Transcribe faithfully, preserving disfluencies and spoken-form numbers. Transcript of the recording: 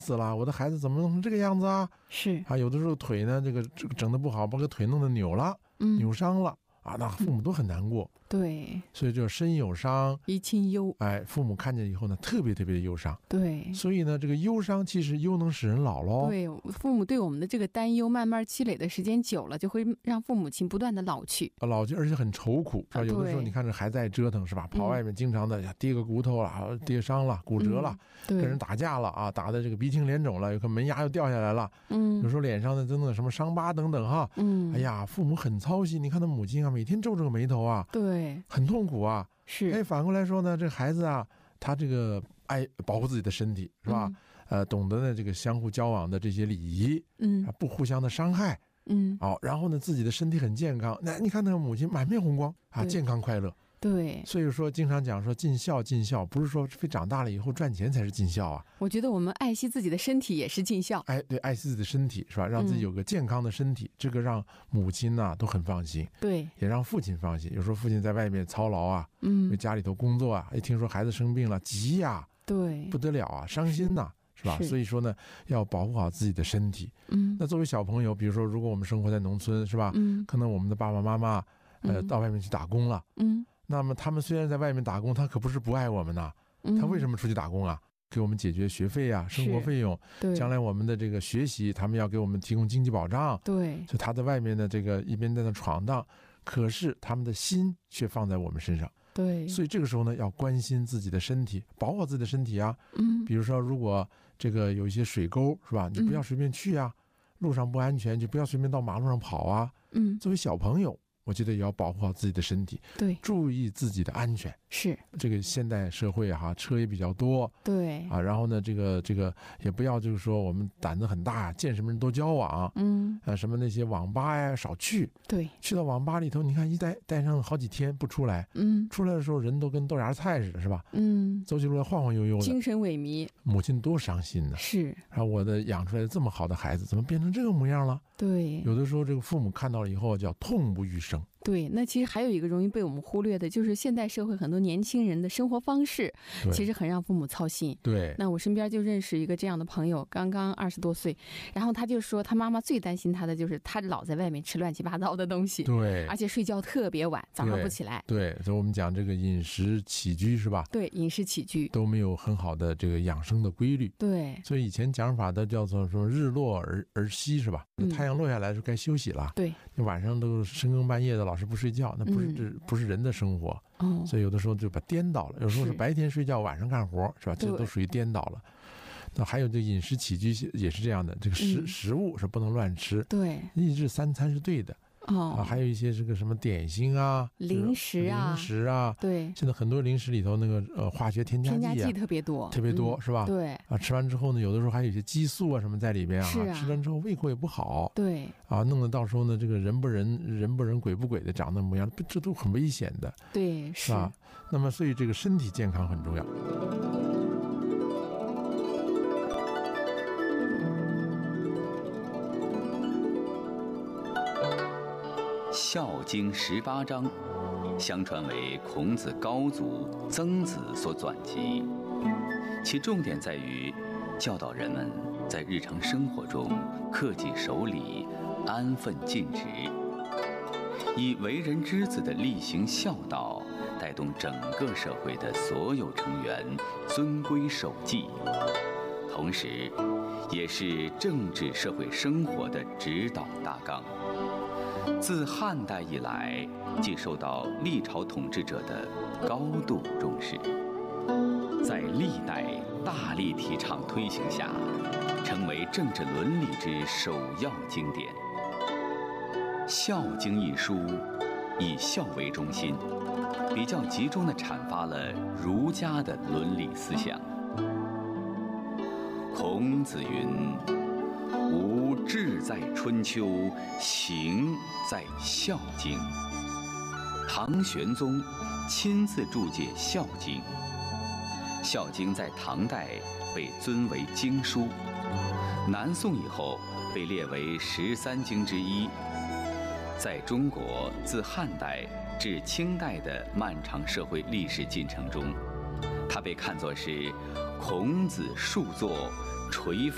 死了，我的孩子怎么弄成这个样子啊？ 是啊，有的时候腿呢，这个这个整得不好，把个腿弄得扭了， 嗯扭伤了啊，那父母都很难过。 对， 所以就身有伤， 贻亲忧。 哎，父母看见以后呢，特别特别的忧伤。 对， 所以呢，这个忧伤其实忧能使人老喽。 对，父母对我们的这个担忧，慢慢积累的时间久了，就会让父母亲不断的老去， 老去，而且很愁苦，是吧？ 啊有的时候你看这孩子爱折腾，是吧？跑外面经常的跌个骨头了，跌伤了，骨折了， 嗯、 跟人打架了啊，打的这个鼻青脸肿了，有个门牙又掉下来了， 嗯， 有时候脸上的等等什么伤疤等等哈， 嗯， 哎呀，父母很操心。你看他母亲啊，每天皱着个眉头啊， 对， 很痛苦啊。 是， 哎，反过来说呢，这孩子啊，他这个爱保护自己的身体，是吧？嗯、呃，懂得呢这个相互交往的这些礼仪， 嗯， 不互相的伤害， 嗯， 哦，然后呢，自己的身体很健康。那你看那个母亲满面红光啊，健康快乐。 对， 所以说经常讲说尽孝尽孝，不是说非长大了以后赚钱才是尽孝啊。 我觉得我们爱惜自己的身体也是尽孝。 哎，对，爱惜自己的身体是吧？让自己有个健康的身体，嗯、这个让母亲呐、啊、都很放心， 对， 也让父亲放心。有时候父亲在外面操劳啊， 嗯， 为家里头工作啊，一听说孩子生病了，急呀， 对， 不得了啊，伤心呐、啊。是吧？所以说呢，要保护好自己的身体。 嗯， 那作为小朋友，比如说，如果我们生活在农村，是吧？嗯，可能我们的爸爸妈妈，呃， 嗯、 到外面去打工了。 嗯， 那么他们虽然在外面打工，他可不是不爱我们呐。 嗯， 他为什么出去打工啊？给我们解决学费啊，生活费用。 对， 将来我们的这个学习，他们要给我们提供经济保障。 对， 所以他在外面的这个一边在那闯荡，可是他们的心却放在我们身上。 对， 所以这个时候呢，要关心自己的身体，保护好自己的身体啊。 嗯， 比如说，如果这个有一些水沟，是吧？你不要随便去啊，嗯、路上不安全，就不要随便到马路上跑啊。 嗯， 作为小朋友，我觉得也要保护好自己的身体， 对， 注意自己的安全。 是这个现代社会哈、啊，车也比较多， 对啊，然后呢，这个这个也不要就是说我们胆子很大，见什么人都交往， 嗯， 啊，什么那些网吧呀少去， 对， 去到网吧里头，你看一待待上好几天不出来， 嗯， 出来的时候人都跟豆芽菜似的，是吧？ 嗯， 走起路来晃晃悠悠的， 精神萎靡， 母亲多伤心呢。 是， 然后我的养出来的这么好的孩子，怎么变成这个模样了？ 对， 有的时候这个父母看到了以后叫痛不欲生。 对，那其实还有一个容易被我们忽略的，就是现代社会很多年轻人的生活方式，其实很让父母操心。 对， 那我身边就认识一个这样的朋友，刚刚二十多岁，然后他就说他妈妈最担心他的就是他老在外面吃乱七八糟的东西， 对， 而且睡觉特别晚，早上不起来。 对，所以我们讲这个饮食起居是吧？ 对，饮食起居都没有很好的这个养生的规律。 对， 所以以前讲法的叫做说日落而而息是吧？ 嗯、 太阳落下来就该休息了。 对， 你晚上都深更半夜的老是不睡觉，那不是、 嗯、 不是人的生活。 哦， 所以有的时候就把颠倒了，有时候是白天睡觉，晚上干活，是吧？这都属于颠倒了。那还有这饮食起居也是这样的，这个食、嗯、食物是不能乱吃， 对， 一日三餐是对的。 哦、 啊，还有一些这个什么点心啊、 零食啊、 零食啊， 对， 现在很多零食里头那个呃化学添加剂、啊、 添加剂特别多， 特别多、嗯、是吧？ 对啊，吃完之后呢，有的时候还有一些激素啊什么在里边啊， 是啊， 吃完之后胃口也不好， 对， 啊，弄得到时候呢，这个人不人人不人鬼不鬼的长那模样，这都很危险的， 对， 是吧？那么所以这个身体健康很重要。 《孝经》十八章，相传为孔子高祖曾子所纂辑，其重点在于教导人们在日常生活中恪谨守礼、安分尽职，以为人之子的厉行孝道，带动整个社会的所有成员遵规守纪，同时，也是政治社会生活的指导大纲。自汉代以来，即受到历朝统治者的高度重视，在历代大力提倡推行下，成为政治伦理之首要经典。《孝经》一书，以孝为中心，比较集中地阐发了儒家的伦理思想。孔子云：吾志在春秋，行在孝经。唐玄宗亲自注解《孝经》，《孝经》在唐代被尊为经书，南宋以后被列为十三经之一。在中国自汉代至清代的漫长社会历史进程中，它被看作是孔子述作垂